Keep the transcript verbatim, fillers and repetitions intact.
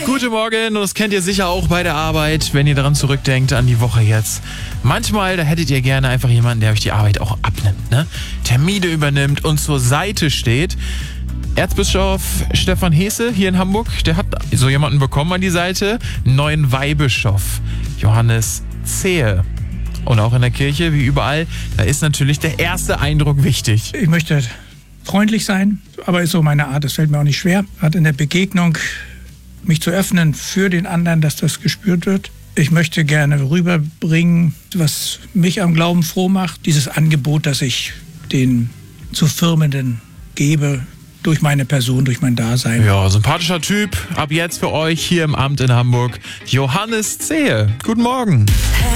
Guten Morgen, und das kennt ihr sicher auch bei der Arbeit, wenn ihr daran zurückdenkt an die Woche jetzt. Manchmal, da hättet ihr gerne einfach jemanden, der euch die Arbeit auch abnimmt, ne? Termine übernimmt und zur Seite steht. Erzbischof Stefan Hesse hier in Hamburg, der hat so jemanden bekommen an die Seite. Neuen Weihbischof Johannes Zehe. Und auch in der Kirche, wie überall, da ist natürlich der erste Eindruck wichtig. Ich möchte freundlich sein, aber ist so meine Art, das fällt mir auch nicht schwer. Hat in der Begegnung mich zu öffnen für den anderen, dass das gespürt wird. Ich möchte gerne rüberbringen, was mich am Glauben froh macht. Dieses Angebot, das ich den zu Firmenden gebe, durch meine Person, durch mein Dasein. Ja, sympathischer Typ. Ab jetzt für euch hier im Amt in Hamburg, Johannes Zehe. Guten Morgen.